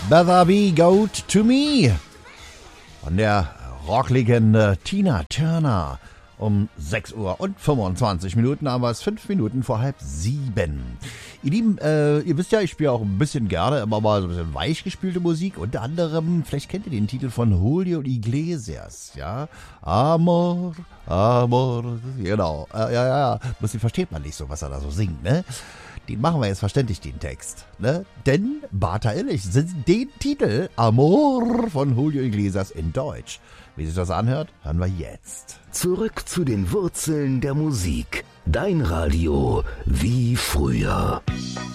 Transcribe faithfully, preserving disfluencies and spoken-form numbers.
Better Be Good to Me von der Rocklegende Tina Turner. Um sechs Uhr und fünfundzwanzig Minuten haben wir es, fünf Minuten vor halb sieben. Ihr Lieben, äh, ihr wisst ja, ich spiele auch ein bisschen gerne immer mal so ein bisschen weich gespielte Musik. Unter anderem, vielleicht kennt ihr den Titel von Julio Iglesias, ja? Amor, Amor, genau. Äh, ja, ja, ja, versteht man nicht so, was er da so singt, ne? Den machen wir jetzt verständlich, den Text, ne? Denn Bata Illich singt den Titel Amor von Julio Iglesias in Deutsch. Wie sich das anhört, hören wir jetzt. Zurück zu den Wurzeln der Musik. Dein Radio wie früher.